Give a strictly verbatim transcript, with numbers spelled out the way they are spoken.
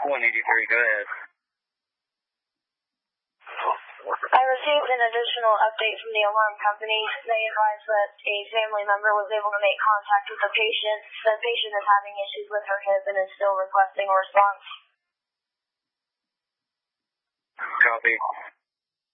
one eighty-three, go ahead. I received an additional update from the alarm company. They advised that a family member was able to make contact with the patient. The patient is having issues with her hip and is still requesting a response. Copy.